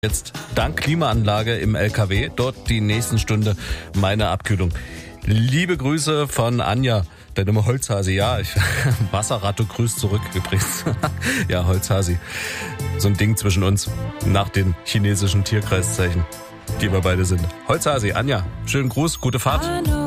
Jetzt dank Klimaanlage im LKW, dort die nächsten Stunde meine Abkühlung. Liebe Grüße von Anja, deine Holzhasi. Ja, Wasserratte grüßt zurück übrigens. Ja, Holzhasi. So ein Ding zwischen uns nach den chinesischen Tierkreiszeichen, die wir beide sind. Holzhasi, Anja, schönen Gruß, gute Fahrt.